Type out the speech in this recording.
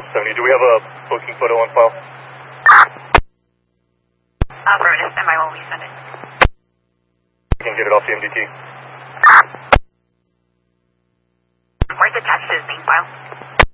70. Do we have a booking photo on file? Affirmative. Stand by while we send it. You can get it off the MDT.